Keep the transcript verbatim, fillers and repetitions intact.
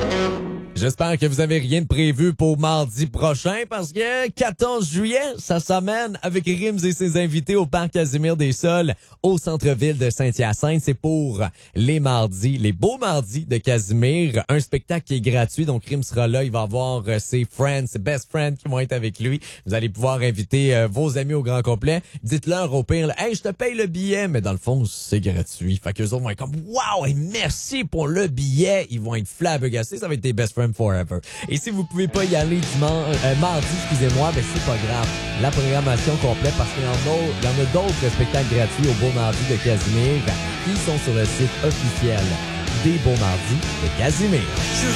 J'espère que vous avez rien de prévu pour mardi prochain parce que quatorze juillet, ça s'amène avec Rims et ses invités au parc Casimir des Sols au centre-ville de Saint-Hyacinthe. C'est pour les mardis, les beaux mardis de Casimir. Un spectacle qui est gratuit, donc Rims sera là. Il va avoir euh, ses friends, ses best friends qui vont être avec lui. Vous allez pouvoir inviter euh, vos amis au grand complet. Dites-leur au pire, « Hey, je te paye le billet! » Mais dans le fond, c'est gratuit. Fait qu'eux autres vont être comme « Wow! Et merci pour le billet! » Ils vont être flabbergastés. Ça va être tes best friends forever. Et si vous pouvez pas y aller dimanche, euh, mardi, excusez-moi, ben c'est pas grave. La programmation complète, parce qu'il y en a, il y en a d'autres spectacles gratuits au Beau Mardi de Casimir qui sont sur le site officiel des Beaux Mardis de Casimir.